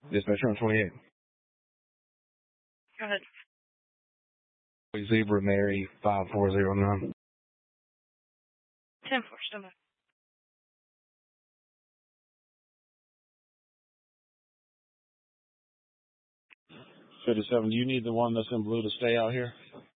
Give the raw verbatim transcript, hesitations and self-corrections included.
Dispatcher on twenty-eight. Go ahead. Zebra Mary five four zero nine. ten four, stand by. fifty-seven, do you need the one that's in blue to stay out here?